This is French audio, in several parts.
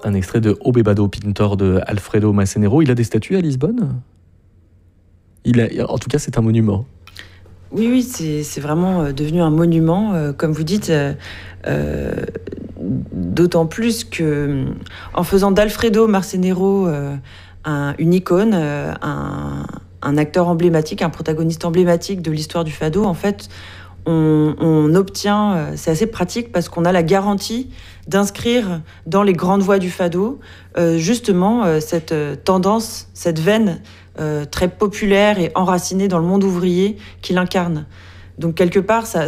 Un extrait de O Bebado Pintor de Alfredo Massanero. Il a des statues à Lisbonne ? En tout cas, c'est un monument. Oui, c'est vraiment devenu un monument, comme vous dites, d'autant plus que, en faisant d'Alfredo Massanero une icône, un acteur emblématique, un protagoniste emblématique de l'histoire du fado, en fait, on obtient, c'est assez pratique parce qu'on a la garantie d'inscrire dans les grandes voies du fado justement cette tendance, cette veine très populaire et enracinée dans le monde ouvrier qu'il incarne. Donc quelque part, ça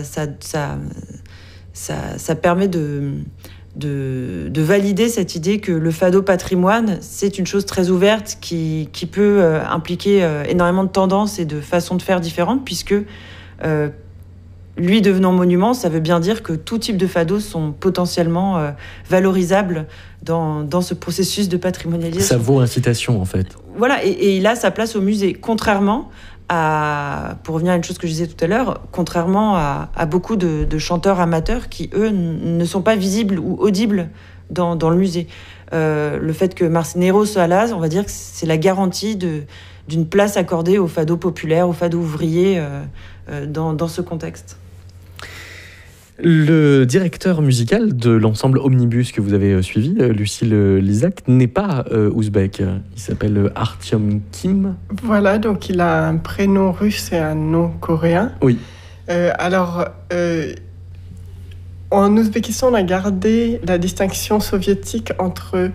permet de valider cette idée que le fado patrimoine, c'est une chose très ouverte qui peut impliquer énormément de tendances et de façons de faire différentes, puisque lui devenant monument, ça veut bien dire que tout type de fados sont potentiellement valorisables dans ce processus de patrimonialisation. Ça vaut incitation, en fait. Voilà, et il a sa place au musée, contrairement à, pour revenir à une chose que je disais tout à l'heure, contrairement à beaucoup de chanteurs amateurs qui, eux, ne sont pas visibles ou audibles dans le musée. Le fait que Massanero soit là, on va dire que c'est la garantie d'une place accordée au fado populaire, au fado ouvrier dans ce contexte. Le directeur musical de l'ensemble Omnibus que vous avez suivi, Lucille Lizac, n'est pas ouzbek. Il s'appelle Artyom Kim. Voilà, donc il a un prénom russe et un nom coréen. Oui. En Ouzbékistan, on a gardé la distinction soviétique entre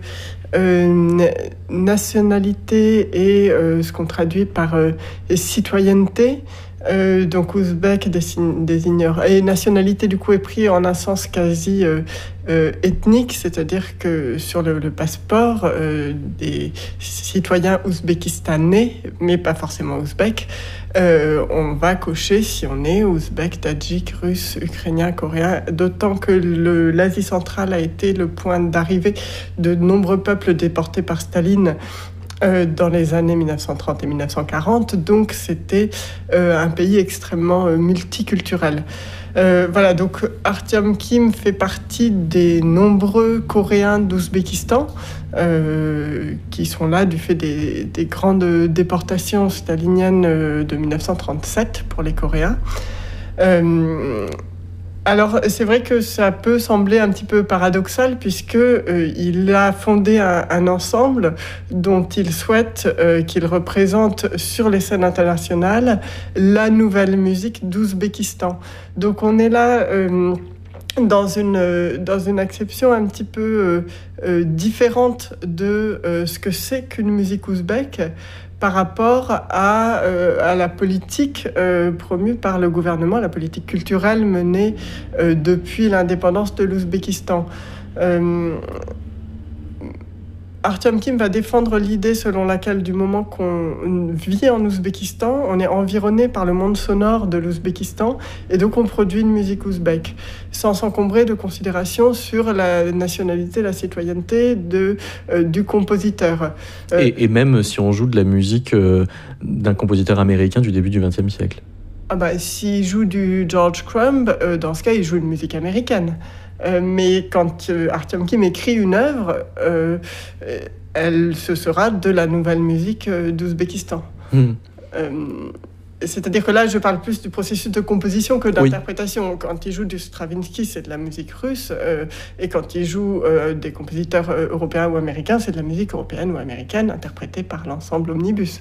nationalité et ce qu'on traduit par citoyenneté. Donc ouzbek désigne et nationalité du coup est pris en un sens quasi ethnique, c'est-à-dire que sur le passeport des citoyens ouzbékistanais, mais pas forcément ouzbeks, on va cocher si on est ouzbek, tadjik, russe, ukrainien, coréen, d'autant que l'Asie centrale a été le point d'arrivée de nombreux peuples déportés par Staline dans les années 1930 et 1940, donc c'était un pays extrêmement multiculturel. Voilà, donc Artyom Kim fait partie des nombreux Coréens d'Ouzbékistan qui sont là du fait des grandes déportations staliniennes de 1937 pour les Coréens. Alors, c'est vrai que ça peut sembler un petit peu paradoxal puisque il a fondé un ensemble dont il souhaite qu'il représente sur les scènes internationales la nouvelle musique d'Ouzbékistan. Donc, on est là dans une acception un petit peu différente de ce que c'est qu'une musique ouzbèque par rapport à la politique promue par le gouvernement, la politique culturelle menée depuis l'indépendance de l'Ouzbékistan. Artyom Kim va défendre l'idée selon laquelle du moment qu'on vit en Ouzbékistan, on est environné par le monde sonore de l'Ouzbékistan et donc on produit une musique ouzbèque sans s'encombrer de considérations sur la nationalité, la citoyenneté du compositeur. Et même si on joue de la musique d'un compositeur américain du début du XXe siècle. S'il joue du George Crumb, dans ce cas, il joue une musique américaine. Mais quand Artyom Kim écrit une œuvre, ce sera de la nouvelle musique d'Ouzbékistan. C'est-à-dire que là, je parle plus du processus de composition que d'interprétation. Oui. Quand il joue du Stravinsky, c'est de la musique russe. Et quand il joue des compositeurs européens ou américains, c'est de la musique européenne ou américaine interprétée par l'ensemble Omnibus.